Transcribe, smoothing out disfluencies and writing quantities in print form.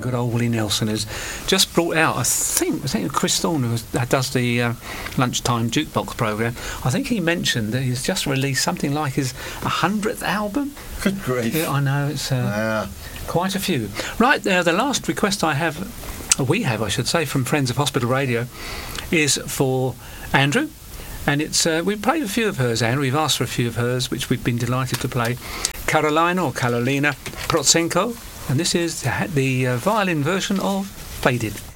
good old Willie Nelson, has just brought out, I think Chris Thorne, who does the lunchtime jukebox programme, I think he mentioned that he's just released something like his 100th album. Good grief. Yeah, I know, it's quite a few. Right, the last request we have, I should say, from Friends of Hospital Radio is for Andrew. And it's we've played a few of hers, Andrew. We've asked for a few of hers, which we've been delighted to play. Carolina Protsenko, and this is the violin version of Faded.